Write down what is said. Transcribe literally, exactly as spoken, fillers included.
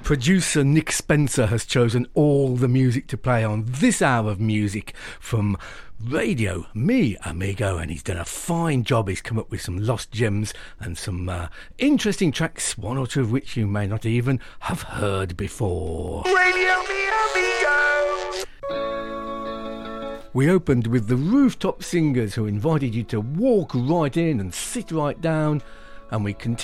Producer Nick Spencer has chosen all the music to play on this hour of music from Radio Me Amigo, and he's done a fine job. He's come up with some lost gems and some uh, interesting tracks, one or two of which you may not even have heard before. Radio Me Amigo! We opened with the Rooftop Singers, who invited you to walk right in and sit right down, and we continued